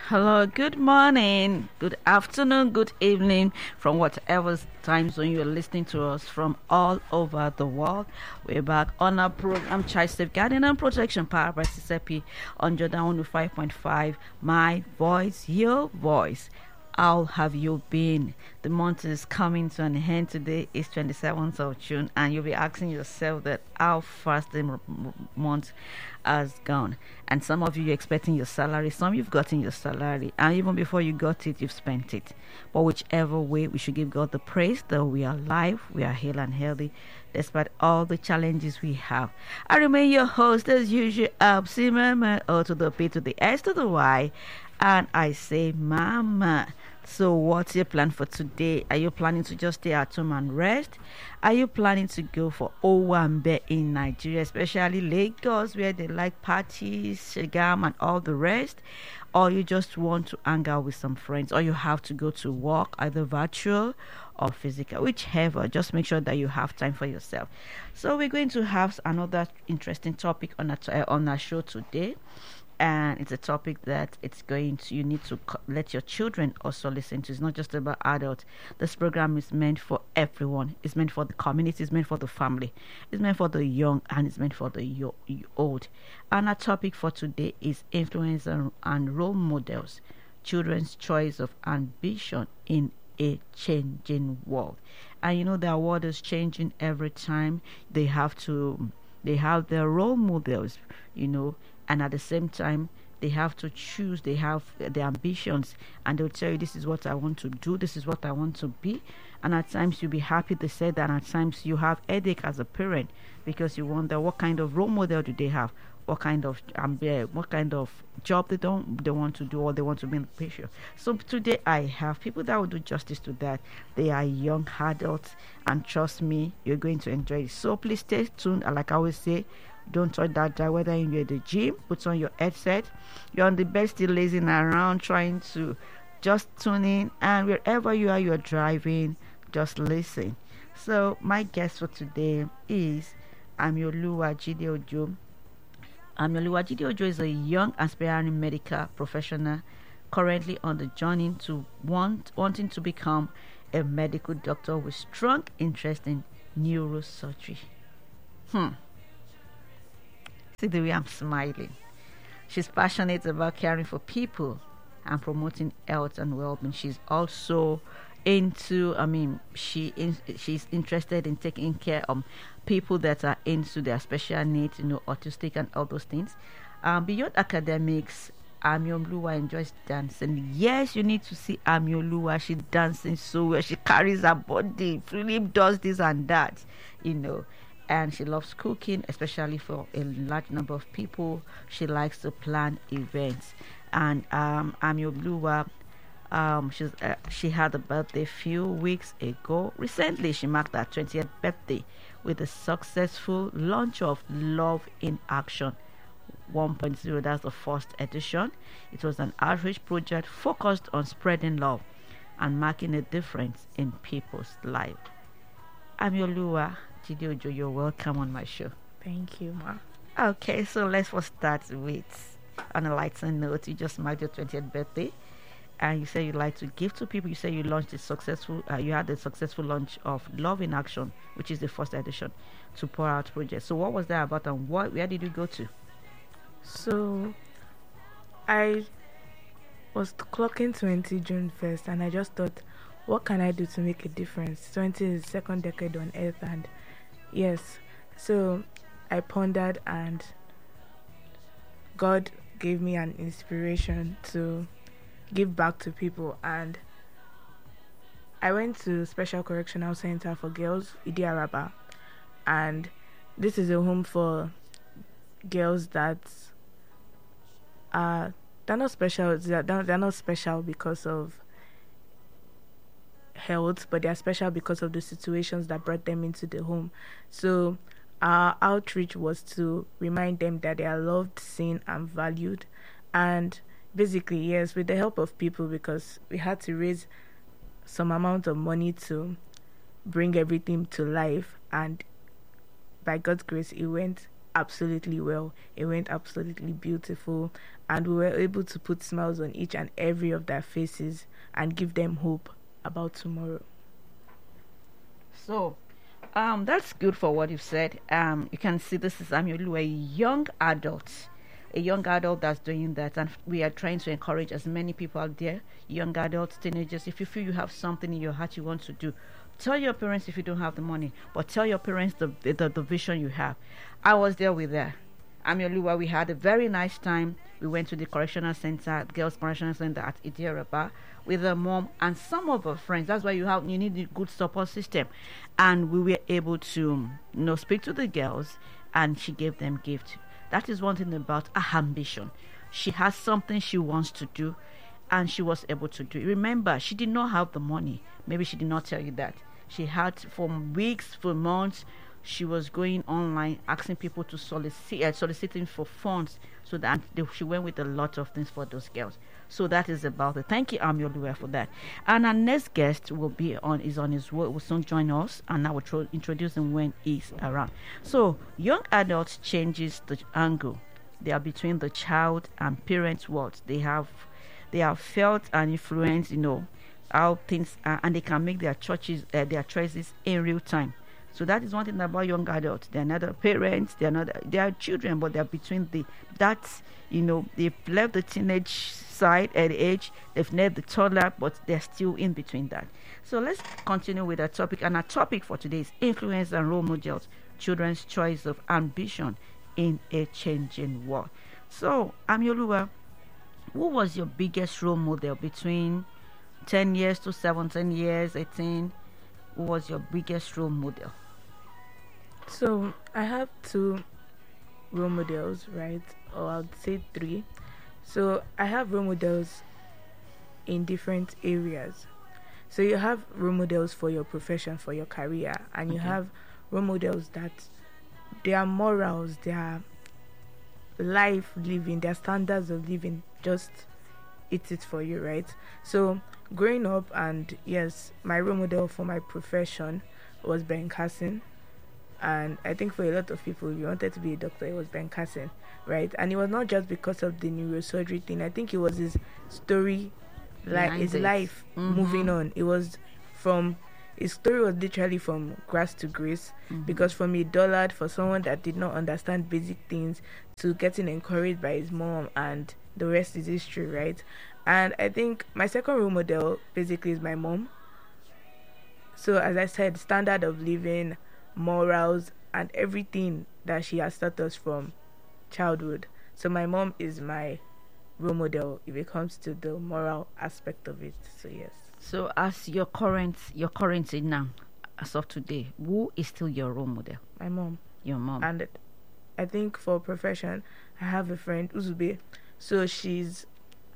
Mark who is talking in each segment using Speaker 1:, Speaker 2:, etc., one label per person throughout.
Speaker 1: Hello, good morning, good afternoon, good evening from whatever time zone you're listening to us from all over the world. We're back on our program, Child Safeguarding and Protection, powered by CCP on Jordan 105.5. My voice, your voice. How have you been? The month is coming to an end. Today is 27th of June, and you'll be asking yourself that how fast the month has gone. And some of you are expecting your salary, some you've gotten your salary, and even before you got it, you've spent it. But whichever way, we should give God the praise that we are alive, we are healed and healthy, despite all the challenges we have. I remain your host as usual, Absi Mama, O to the P to the S to the Y, and I say Mama. So what's your plan for today? Are you planning to just stay at home and rest? Are you planning to go for Owambe in Nigeria, especially Lagos, where they like parties, Shagam and all the rest? Or you just want to hang out with some friends, or you have to go to work, either virtual or physical, whichever. Just make sure that you have time for yourself. So we're going to have another interesting topic on our show today, and it's a topic that you need to let your children also listen to. It's not just about adults. This program is meant for everyone. It's meant for the community, it's meant for the family, it's meant for the young, and it's meant for the old. And our topic for today is influence and role models, children's choice of ambition in a changing world. And you know, the world is changing every time. They have their role models, and at the same time they have to choose. They have their ambitions, and they'll tell you, this is what I want to do, this is what I want to be. And at times you'll be happy to say that, and at times you have headache as a parent, because you wonder what kind of role model do they have, what kind of job they want to do, or they want to be in the picture. So today I have people that will do justice to that. They are young adults, and trust me, you're going to enjoy it. So please stay tuned. Like I always say, don't touch that dial. Whether you're at the gym, put on your headset, you're on the bed still lazing around, trying to just tune in, and wherever you are, you're driving, just listen. So my guest for today is Amioluwa Jide Ojo. Amioluwa Jide Ojo is a young aspiring medical professional currently on the journey to wanting to become a medical doctor with strong interest in neurosurgery. See the way I'm smiling. She's passionate about caring for people and promoting health and well-being. She's also she's interested in taking care of people that are into their special needs, autistic and all those things. Beyond academics, Amioluwa enjoys dancing. Yes, you need to see Amioluwa. She's dancing so well. She carries her body, really does this and that, And she loves cooking, especially for a large number of people. She likes to plan events. And Amioluwa, she had a birthday a few weeks ago. Recently, she marked her 20th birthday with the successful launch of Love in Action 1.0. That's the first edition. It was an outreach project focused on spreading love and making a difference in people's lives. Amioluwa Jide Ojo, you're welcome on my show.
Speaker 2: Thank you, ma.
Speaker 1: Okay, so let's first start with, on a lighter note, you just marked your 20th birthday, and you say you like to give to people. You say you launched you had a successful launch of Love in Action, which is the first edition to Pour Out project. So what was that about, and where did you go to?
Speaker 2: So, I was clocking 20 June 1st, and I just thought, what can I do to make a difference? 20 is the second decade on Earth, and yes, so I pondered, and God gave me an inspiration to give back to people. And I went to Special Correctional Center for Girls, Idi Araba, and this is a home for girls that they're not special. They're not special because of health, but they are special because of the situations that brought them into the home. So our outreach was to remind them that they are loved, seen, and valued. And basically, yes, with the help of people, because we had to raise some amount of money to bring everything to life, and by God's grace, it went absolutely well. It went absolutely beautiful, and we were able to put smiles on each and every of their faces and give them hope about tomorrow.
Speaker 1: So, that's good for what you've said. You can see this is Amiolu, a young adult that's doing that, and we are trying to encourage as many people out there, young adults, teenagers. If you feel you have something in your heart you want to do, tell your parents if you don't have the money, but tell your parents the vision you have. I was there with her. Amioluwa, we had a very nice time. We went to the correctional center, girls correctional center at Idiaraba with her mom and some of her friends. That's why you need a good support system. And we were able to speak to the girls, and she gave them gifts. That is one thing about her ambition. She has something she wants to do, and she was able to do it. Remember, she did not have the money. Maybe she did not tell you that. She had for weeks, for months, she was going online asking people to soliciting for funds, so that she went with a lot of things for those girls. So that is about it. Thank you, Amioluwa, for that. And our next guest is on his way. Will soon join us, and I will introduce him when he's around. So young adults changes the angle. They are between the child and parents' worlds. They have felt and influenced, how things are, and they can make their choices in real time. So that is one thing about young adults. They're not their parents, they are children, but they're between they've left the teenage side at the age, they've left the toddler, but they're still in between that. So let's continue with our topic. And our topic for today is influence and role models, children's choice of ambition in a changing world. So, Amioluwa, who was your biggest role model between 10 years to 17 years, 18? Who was your biggest role model?
Speaker 2: So I have two role models, right? Or I'd say three. So I have role models in different areas. So you have role models for your profession, for your career, and you have role models that their morals, their life living, their standards of living, just it's it for you, right? So growing up, and yes, my role model for my profession was Ben Carson. And I think for a lot of people, if you wanted to be a doctor, it was Ben Carson, right? And it was not just because of the neurosurgery thing. I think it was his story, his life moving on. It was his story was literally from grass to grace, because from a dullard, for someone that did not understand basic things, to getting encouraged by his mom, and the rest is history, right? And I think my second role model basically is my mom. So as I said, standard of living, morals, and everything that she has taught us from childhood. So my mom is my role model if it comes to the moral aspect of it. So yes.
Speaker 1: So as your current age now, as of today, who is still your role model?
Speaker 2: My mom.
Speaker 1: Your mom.
Speaker 2: And I think for profession, I have a friend, Uzube. So she's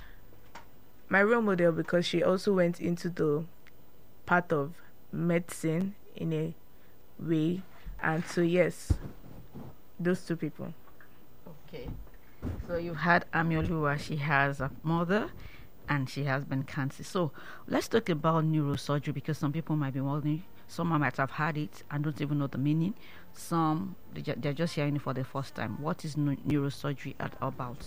Speaker 2: my role model because she also went into the part of medicine in a way. And so yes, those two people.
Speaker 1: Okay. So you've had Amioluwa. She has a mother, and she has been cancer. So let's talk about neurosurgery, because some people might be wondering. Some might have had it and don't even know the meaning. Some they're just hearing it for the first time. What is neurosurgery about?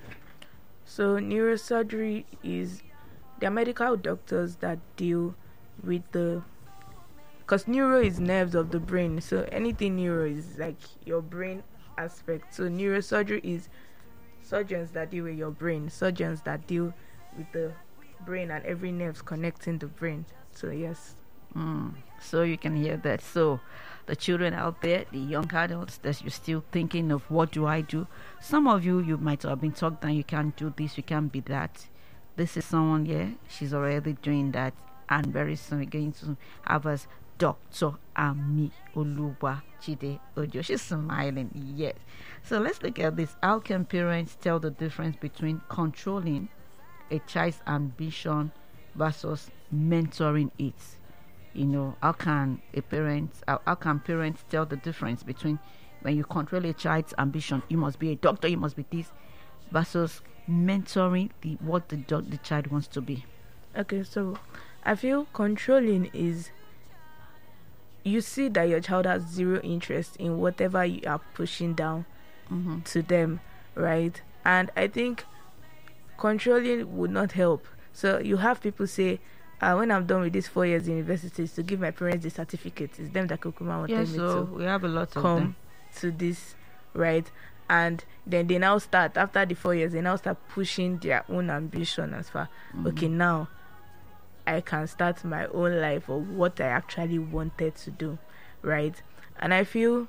Speaker 2: So neurosurgery is there are medical doctors that deal with because neuro is nerves of the brain. So anything neuro is like your brain aspect. So neurosurgery is surgeons that deal with your brain, surgeons that deal with the brain and every nerve connecting the brain. So yes.
Speaker 1: So you can hear that. So the children out there, the young adults that you're still thinking of, what do I do? Some of you might have been talked down. You can't do this, you can't be that. This is someone, she's already doing that, and very soon we're going to have us Dr. Amioluwa Chide Ojo. She's smiling, yes. So let's look at this. How can parents tell the difference between controlling a child's ambition versus mentoring it? How can parents tell the difference between when you control a child's ambition, you must be a doctor, you must be this, versus mentoring what the child wants to be?
Speaker 2: Okay, so I feel controlling is you see that your child has zero interest in whatever you are pushing down to them, right? And I think controlling would not help. So you have people say, when I'm done with these 4 years in university, is to give my parents the certificate. It's them that Kokuma wanted
Speaker 1: Yes,
Speaker 2: me
Speaker 1: so
Speaker 2: to
Speaker 1: we have a lot of
Speaker 2: come
Speaker 1: them.
Speaker 2: to this, right? And then they now start, after the 4 years, they now start pushing their own ambition as far, okay, now I can start my own life or what I actually wanted to do, right? And I feel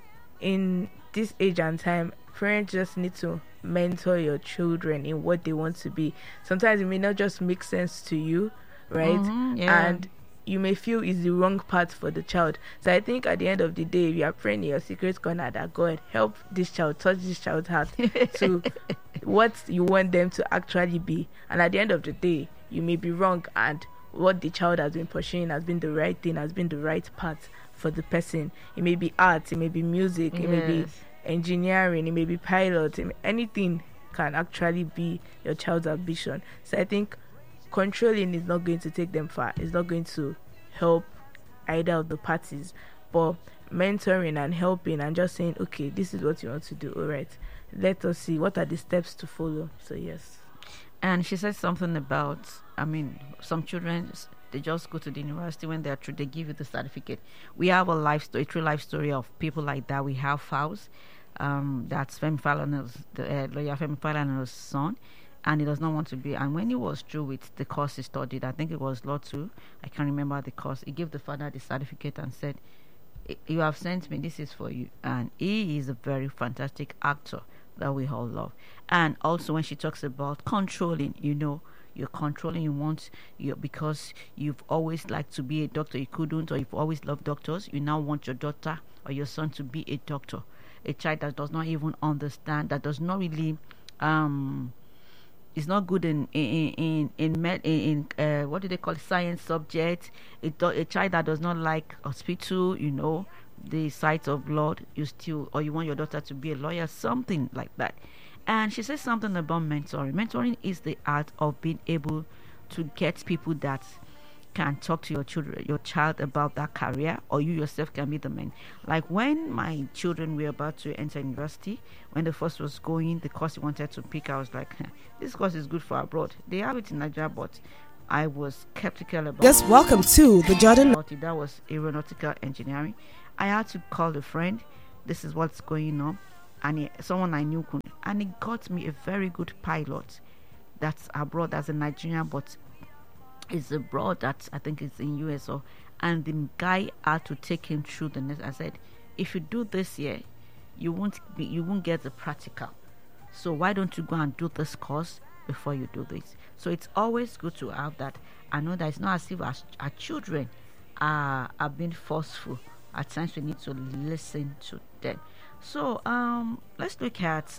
Speaker 2: in this age and time, parents just need to mentor your children in what they want to be. Sometimes it may not just make sense to you, right?
Speaker 1: Yeah.
Speaker 2: And you may feel is the wrong path for the child. So I think at the end of the day, if you are praying in your secret corner that God help this child, touch this child's heart to what you want them to actually be. And at the end of the day, you may be wrong, and what the child has been pursuing has been the right thing, has been the right path for the person. It may be art, it may be music, it may be
Speaker 1: Yes.
Speaker 2: engineering, it may be pilot, anything can actually be your child's ambition. So I think controlling is not going to take them far. It's not going to help either of the parties. But mentoring and helping and just saying, okay, this is what you want to do. All right, let us see what are the steps to follow. So yes.
Speaker 1: And she said something about, some children, they just go to the university when they're through, they give you the certificate. We have a life story, true life story of people like that. We have Faust, that's Femi Falana's, the lawyer Femi Falana's son, and he does not want to be. And when he was through with the course he studied, I think it was Law 2, I can't remember the course, he gave the father the certificate and said, you have sent me, this is for you. And he is a very fantastic actor that we all love. And also when she talks about controlling, you're controlling, because you've always liked to be a doctor, you couldn't, or you've always loved doctors, you now want your daughter or your son to be a doctor. A child that does not even understand, that does not really is not good in what do they call it, science subject. A child that does not like hospital, the sight of blood, you want your daughter to be a lawyer, something like that. And she says something about mentoring. Mentoring is the art of being able to get people that can talk to your child about that career, or you yourself can be the man. Like when my children were about to enter university, when the first was going, the course he wanted to pick, I was like, this course is good for abroad. They have it in Nigeria, but I was skeptical about
Speaker 3: Yes, welcome to the Jordan.
Speaker 1: that was aeronautical engineering. I had to call a friend. This is what's going on, and someone I knew could, and he got me a very good pilot that's abroad, as a Nigerian, but is abroad, that I think it's in US. And the guy had to take him through the next. I said, if you do this year, you won't get the practical. So why don't you go and do this course before you do this? So it's always good to have that. I know that it's not as if our children are being forceful. At times we need to listen to them. So let's look at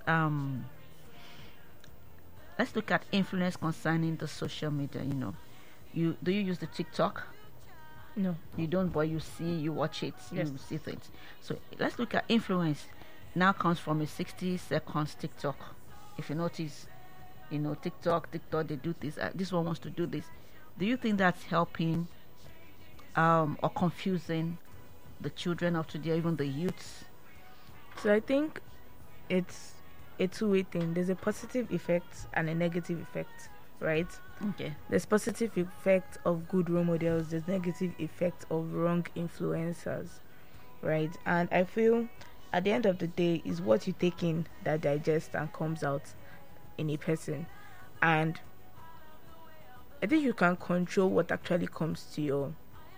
Speaker 1: influence concerning the social media. Do you use the TikTok?
Speaker 2: No.
Speaker 1: You don't, but you watch it,
Speaker 2: Yes.
Speaker 1: you see things. So let's look at influence. Now comes from a 60 seconds TikTok. If you notice, TikTok, they do this. This one wants to do this. Do you think that's helping or confusing the children of today, even the youths?
Speaker 2: So I think it's a two-way thing. There's a positive effect and a negative effect, right?
Speaker 1: Okay.
Speaker 2: There's positive effect of good role models. There's negative effect of wrong influencers, right? And I feel at the end of the day is what you take in that digests and comes out in a person. And I think you can control what actually comes to your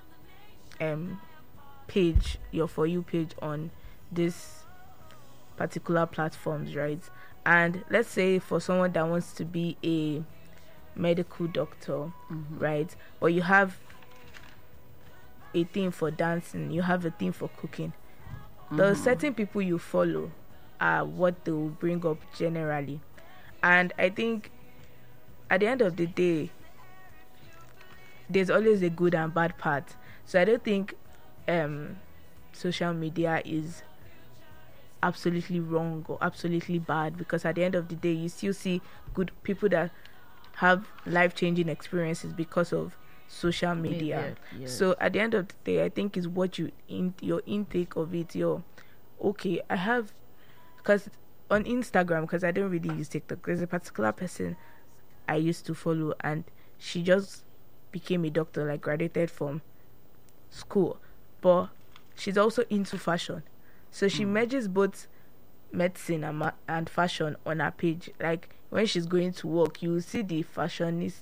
Speaker 2: page, your For You page on this particular platforms, right? And let's say for someone that wants to be a medical doctor, right? Or you have a thing for dancing, you have a thing for cooking. The certain people you follow are what they will bring up generally. And I think at the end of the day, there's always a good and bad part. So I don't think social media is absolutely wrong or absolutely bad, because at the end of the day you still see good people that have life-changing experiences because of social media.
Speaker 1: Yes.
Speaker 2: So at the end of the day, I think is what your intake of it. I have, because on Instagram, because I don't really use TikTok, there's a particular person I used to follow, and she just became a doctor, like graduated from school, but she's also into fashion. So she merges both medicine and fashion on her page. Like when she's going to work, you will see the fashionista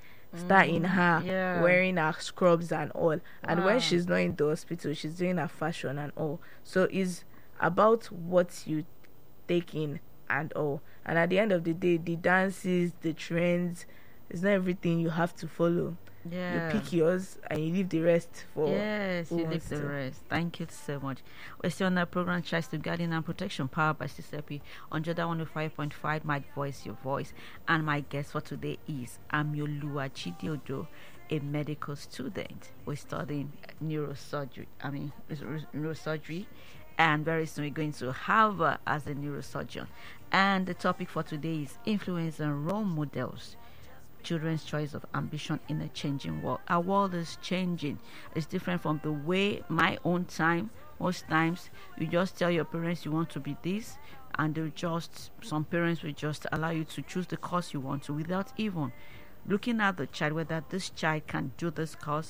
Speaker 2: in her wearing her scrubs and all. And when she's not in the hospital, she's doing her fashion and all. So it's about what you take in and all. And at the end of the day, the dances, the trends, it's not everything you have to follow.
Speaker 1: Yeah.
Speaker 2: You pick yours and you leave the rest for
Speaker 1: Yes,
Speaker 2: who
Speaker 1: you
Speaker 2: wants
Speaker 1: take the
Speaker 2: to.
Speaker 1: rest. Thank you so much. We're still on the program Tries to Guardian and Protection, powered by CCP on Jordan 105.5. My voice, your voice. And my guest for today is Amiolua Chidiojo, a medical student. We're studying neurosurgery. Neurosurgery. And very soon we're going to Harvard as a neurosurgeon. And the topic for today is influence and role models. Children's choice of ambition in a changing world. Our world is changing. It's different from the way my own time. Most times you just tell your parents you want to be this, and some parents will just allow you to choose the course you want to without even looking at the child, whether this child can do this course,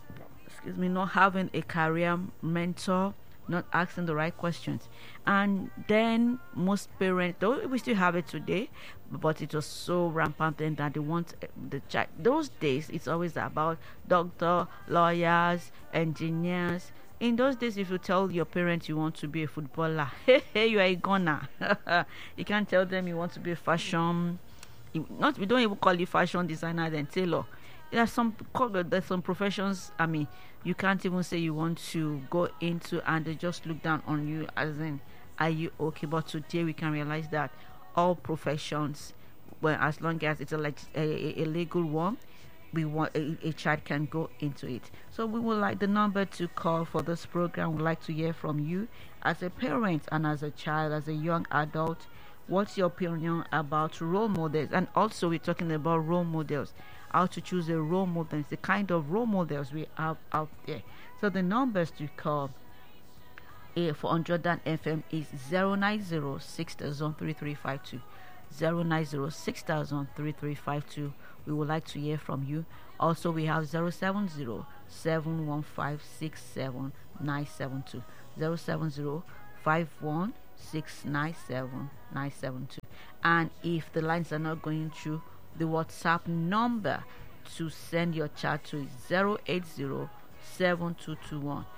Speaker 1: not having a career mentor, not asking the right questions. And then most parents, though we still have it today, but it was so rampant then that they want the child. Those days it's always about doctor, lawyers, engineers. In those days, if you tell your parents you want to be a footballer, hey, you are a gunner. You can't tell them you want to be a fashion. We don't even call you fashion designer then tailor. There's some professions, you can't even say you want to go into, and they just look down on you as in, are you okay? But today we can realize that all professions, well, as long as it's a legal one, we want a child can go into it. So we would like the number to call for this program. We'd like to hear from you as a parent and as a child, as a young adult. What's your opinion about role models? And also we're talking about role models, how to choose a role model, the kind of role models we have out there. So the numbers to call for Jordan FM is 090603352. 090603352. We would like to hear from you. Also, we have 07071567972. 07051697972. And if the lines are not going through, the WhatsApp number to send your chat to is 0807221